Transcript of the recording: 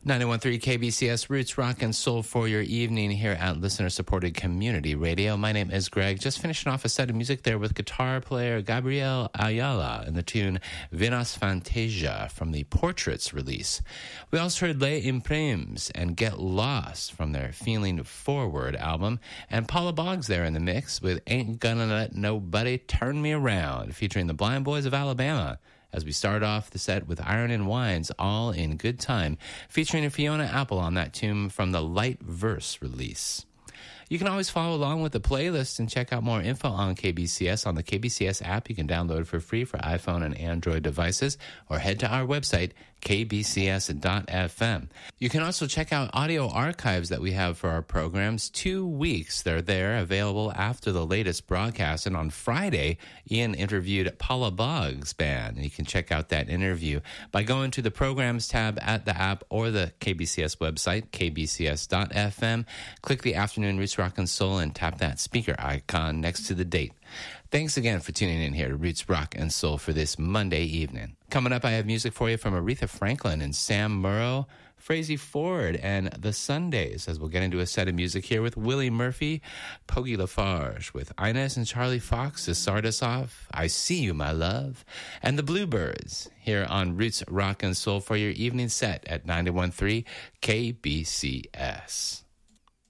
91.3 KBCS Roots Rock and Soul for your evening here at listener-supported community radio. My name is Greg. Just finishing off a set of music there with guitar player Gabriel Ayala and the tune Venus Fantasia from the Portraits release. We also heard Les Imprimes and Get Lost from their Feeling Forward album, and Paula Boggs there in the mix with Ain't Gonna Let Nobody Turn Me Around, featuring the Blind Boys of Alabama, as we start off the set with Iron and Wines, All in Good Time, featuring Fiona Apple on that tune from the Light Verse release. You can always follow along with the playlist and check out more info on KBCS on the KBCS app you can download for free for iPhone and Android devices, or head to our website, kbcs.fm. You can also check out audio archives that we have for our programs. 2 weeks they're there, available after the latest broadcast. And on Friday, Ian interviewed Paula Boggs Band. And you can check out that interview by going to the Programs tab at the app or the KBCS website, kbcs.fm. Click the Afternoon Roots Rock and Soul and tap that speaker icon next to the date. Thanks again for tuning in here to Roots Rock and Soul for this Monday evening. Coming up, I have music for you from Aretha Franklin and Sam Morrow, Frazee Ford, and The Sundays, as we'll get into a set of music here with Willie Murphy, Pogie Lafarge, with Inez and Charlie Fox to start us off, I See You, My Love, and the Bluebirds here on Roots Rock and Soul for your evening set at 91.3 KBCS.